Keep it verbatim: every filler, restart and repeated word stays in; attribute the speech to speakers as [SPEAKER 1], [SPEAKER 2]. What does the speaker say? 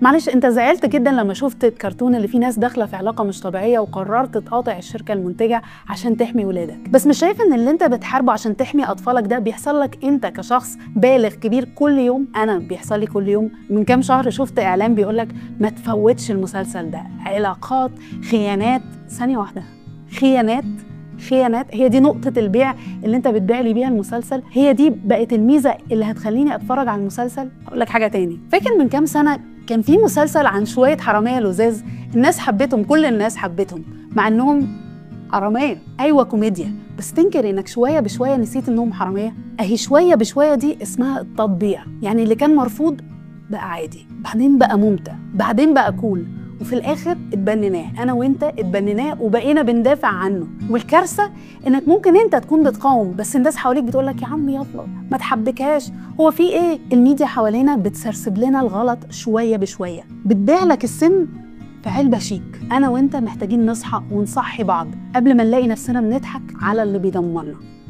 [SPEAKER 1] معلش انت زعلت جدا لما شفت الكرتون اللي فيه ناس داخله في علاقه مش طبيعيه وقررت تقاطع الشركه المنتجه عشان تحمي ولادك، بس مش شايف ان اللي انت بتحاربه عشان تحمي اطفالك ده بيحصل لك انت كشخص بالغ كبير كل يوم؟ انا بيحصل لي كل يوم. من كام شهر شفت اعلان بيقولك ما تفوتش المسلسل ده، علاقات، خيانات. ثانيه واحده، خيانات خيانات هي دي نقطة البيع اللي انت بتبيع لي بيها المسلسل؟ هي دي بقت الميزة اللي هتخليني اتفرج على المسلسل؟ اقول لك حاجة تاني، فاكر من كام سنة كان في مسلسل عن شوية حرامية لزاز، الناس حبتهم، كل الناس حبتهم مع انهم حرامية. ايوه كوميديا، بس تنكر انك شوية بشوية نسيت انهم حرامية؟ اهي شوية بشوية دي اسمها التطبيع، يعني اللي كان مرفوض بقى عادي، بعدين بقى ممتع، بعدين بقى كول، وفي الاخر اتبنيناه انا وانت، اتبنيناه وبقينا بندافع عنه. والكارثه انك ممكن انت تكون بتقاوم بس الناس حواليك بتقول لك يا عم يلا ما تحبكاش، هو في ايه؟ الميديا حوالينا بتسرسب لنا الغلط شويه بشويه، بتبيع لك السم في علبه شيك. انا وانت محتاجين نصحى ونصحي بعض قبل ما نلاقي نفسنا بنضحك على اللي بيدمرنا.